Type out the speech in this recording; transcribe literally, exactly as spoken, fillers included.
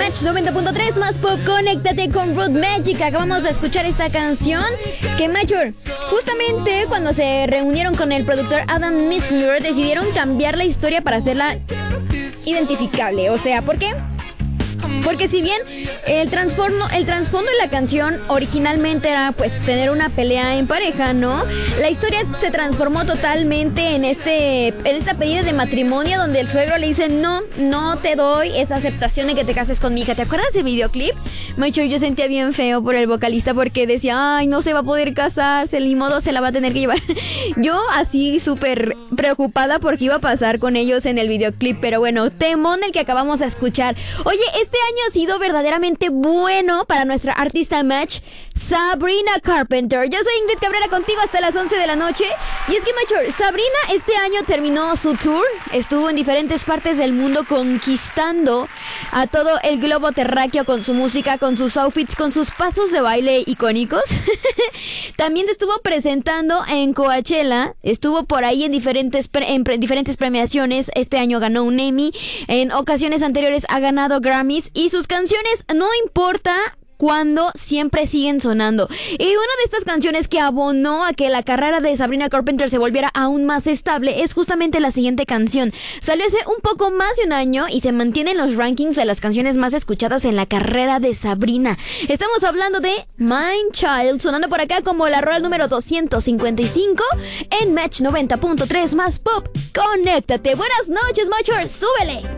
Match noventa punto tres más pop, conéctate con Root Magic. Acabamos de escuchar esta canción que Major, justamente cuando se reunieron con el productor Adam Misner, decidieron cambiar la historia para hacerla identificable. O sea, ¿por qué? Porque si bien el trasfondo, el trasfondo de la canción originalmente era pues tener una pelea en pareja, ¿no? La historia se transformó totalmente en este en esta pedida de matrimonio donde el suegro le dice no, no te doy esa aceptación de que te cases con mi hija. ¿Te acuerdas del videoclip? Macho, yo sentía bien feo por el vocalista porque decía, ay, no se va a poder casarse, ni modo se la va a tener que llevar. Yo así súper preocupada porque iba a pasar con ellos en el videoclip, pero bueno, temón el que acabamos de escuchar. Oye, este año ha sido verdaderamente bueno para nuestra artista Match, Sabrina Carpenter. Yo soy Ingrid Cabrera contigo hasta las once de la noche. Y es que, Macho, Sabrina este año terminó su tour. Estuvo en diferentes partes del mundo conquistando a todo el globo terráqueo con su música, con sus outfits, con sus pasos de baile icónicos. También se estuvo presentando en Coachella. Estuvo por ahí en diferentes, pre- en pre- diferentes premiaciones. Este año ganó un Emmy. En ocasiones anteriores ha ganado Grammys. Y sus canciones, no importa cuando, siempre siguen sonando. Y una de estas canciones que abonó a que la carrera de Sabrina Carpenter se volviera aún más estable es justamente la siguiente canción. Salió hace un poco más de un año y se mantiene en los rankings de las canciones más escuchadas en la carrera de Sabrina. Estamos hablando de Mind Child, sonando por acá como la rola número doscientos cincuenta y cinco en Match noventa punto tres más pop. Conéctate. Buenas noches, Mochers. Súbele.